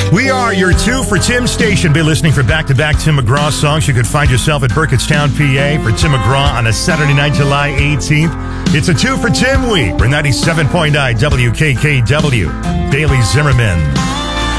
We are your 2 for Tim station. Be listening for back-to-back Tim McGraw songs. You could find yourself at Burkettstown, PA for Tim McGraw on a Saturday night, July 18th. It's a 2 for Tim week for 97.9 WKKW. Daily Zimmerman.